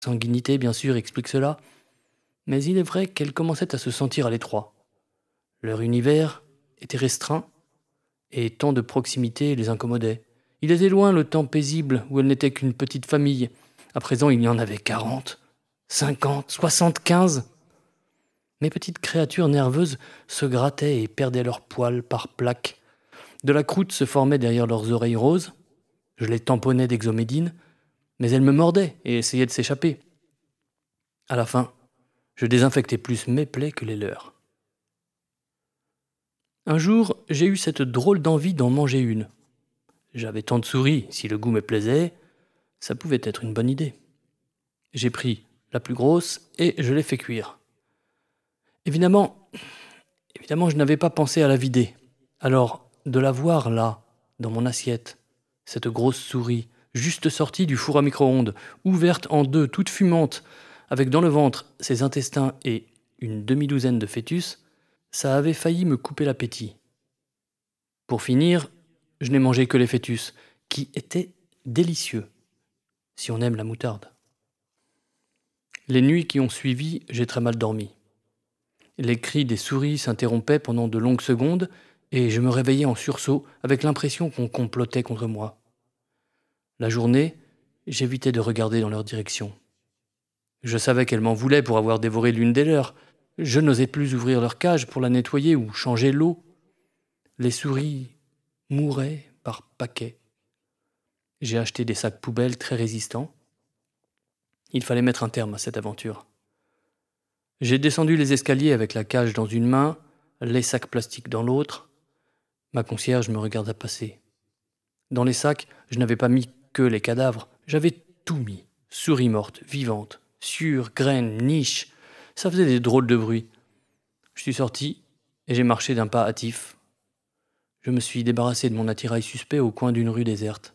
Sanguinité, bien sûr, explique cela, mais il est vrai qu'elles commençaient à se sentir à l'étroit. Leur univers était restreint et tant de proximité les incommodait. Il était loin le temps paisible où elles n'étaient qu'une petite famille. À présent, il y en avait 40, 50, 75. Mes petites créatures nerveuses se grattaient et perdaient leurs poils par plaques. De la croûte se formait derrière leurs oreilles roses. Je les tamponnais d'exomédine, mais elles me mordaient et essayaient de s'échapper. À la fin, je désinfectais plus mes plaies que les leurs. Un jour, j'ai eu cette drôle d'envie d'en manger une. J'avais tant de souris, si le goût me plaisait, ça pouvait être une bonne idée. J'ai pris la plus grosse et je l'ai fait cuire. Évidemment, je n'avais pas pensé à la vider. Alors, de la voir là, dans mon assiette, cette grosse souris, juste sortie du four à micro-ondes, ouverte en deux, toute fumante, avec dans le ventre ses intestins et une demi-douzaine de fœtus, ça avait failli me couper l'appétit. Pour finir, je n'ai mangé que les fœtus, qui étaient délicieux, si on aime la moutarde. Les nuits qui ont suivi, j'ai très mal dormi. Les cris des souris s'interrompaient pendant de longues secondes, et je me réveillais en sursaut avec l'impression qu'on complotait contre moi. La journée, j'évitais de regarder dans leur direction. Je savais qu'elles m'en voulaient pour avoir dévoré l'une des leurs. Je n'osais plus ouvrir leur cage pour la nettoyer ou changer l'eau. Les souris mouraient par paquets. J'ai acheté des sacs poubelles très résistants. Il fallait mettre un terme à cette aventure. J'ai descendu les escaliers avec la cage dans une main, les sacs plastiques dans l'autre. Ma concierge me regarda passer. Dans les sacs, je n'avais pas mis que les cadavres, j'avais tout mis. Souris mortes, vivantes, sciures, graines, niches. Ça faisait des drôles de bruits. Je suis sorti et j'ai marché d'un pas hâtif. Je me suis débarrassé de mon attirail suspect au coin d'une rue déserte.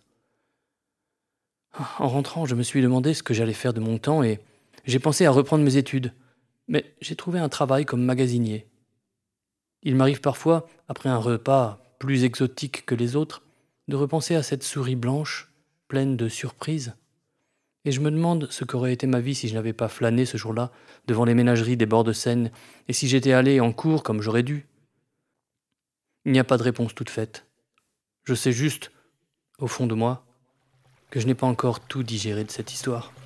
En rentrant, je me suis demandé ce que j'allais faire de mon temps et j'ai pensé à reprendre mes études. Mais j'ai trouvé un travail comme magasinier. Il m'arrive parfois, après un repas plus exotique que les autres, de repenser à cette souris blanche, pleine de surprises. Et je me demande ce qu'aurait été ma vie si je n'avais pas flâné ce jour-là devant les ménageries des bords de Seine et si j'étais allé en cours comme j'aurais dû. Il n'y a pas de réponse toute faite. Je sais juste, au fond de moi, que je n'ai pas encore tout digéré de cette histoire.